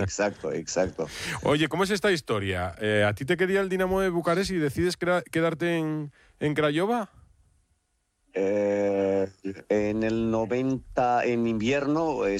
Exacto, exacto. Oye, ¿cómo es esta historia? ¿A ti te quería el Dinamo de Bucarest y decides quedarte en Craiova? En el 90, en invierno,